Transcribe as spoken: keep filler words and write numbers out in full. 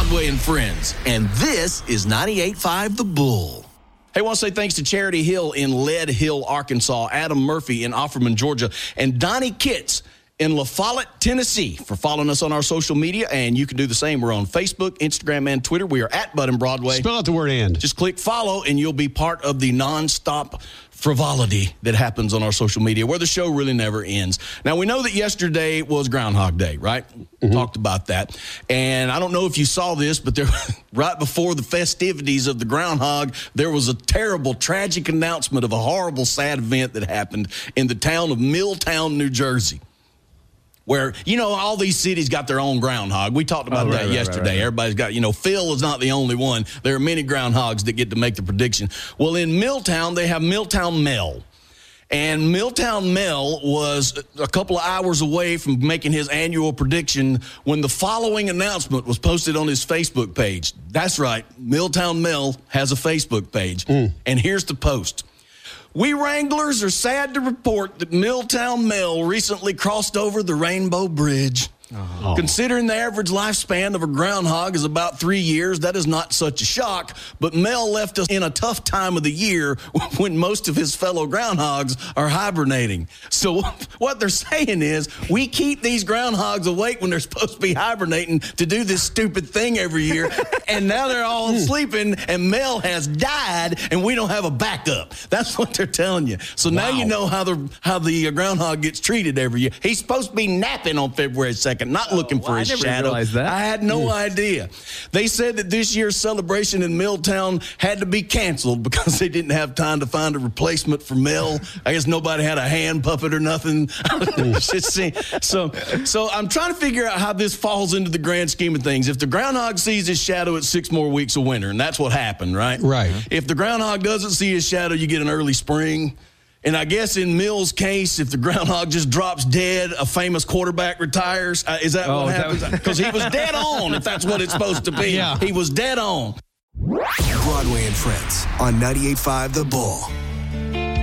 Broadway and Friends, and this is ninety-eight point five The Bull. Hey, I want to say thanks to Charity Hill in Lead Hill, Arkansas, Adam Murphy in Offerman, Georgia, and Donnie Kitts in La Follette, Tennessee, for following us on our social media, and you can do the same. We're on Facebook, Instagram, and Twitter. We are at Bud and Broadway. Spell out the word "and." Just click follow, and you'll be part of the nonstop frivolity that happens on our social media, where the show really never ends. Now, we know that yesterday was Groundhog Day, right? Mm-hmm. Talked about that. And I don't know if you saw this, but there, right before the festivities of the Groundhog, there was a terrible, tragic announcement of a horrible, sad event that happened in the town of Milltown, New Jersey, where, you know, all these cities got their own groundhog. We talked about oh, right, that right, yesterday. Right, right. Everybody's got, you know, Phil is not the only one. There are many groundhogs that get to make the prediction. Well, in Milltown, they have Milltown Mel. And Milltown Mel was a couple of hours away from making his annual prediction when the following announcement was posted on his Facebook page. That's right. Milltown Mel has a Facebook page. Mm. And here's the post. We Wranglers are sad to report that Milltown Mel recently crossed over the Rainbow Bridge. Oh. Considering the average lifespan of a groundhog is about three years, that is not such a shock. But Mel left us in a tough time of the year when most of his fellow groundhogs are hibernating. So what they're saying is we keep these groundhogs awake when they're supposed to be hibernating to do this stupid thing every year. And now they're all sleeping, and Mel has died, and we don't have a backup. That's what they're telling you. So now wow. you know how the how the groundhog gets treated every year. He's supposed to be napping on February second. Not looking oh, for well, his I never shadow. Realized that. I had no mm. idea. They said that this year's celebration in Milltown had to be canceled because they didn't have time to find a replacement for Mel. I guess nobody had a hand puppet or nothing. so, so I'm trying to figure out how this falls into the grand scheme of things. If the groundhog sees his shadow, it's six more weeks of winter, and that's what happened, right? Right. If the groundhog doesn't see his shadow, you get an early spring. And I guess in Mills' case, if the groundhog just drops dead, a famous quarterback retires. Uh, is that oh, what happens? Because he was dead on, if that's what it's supposed to be. Yeah. He was dead on. Broadway and Friends on ninety-eight point five The Bull.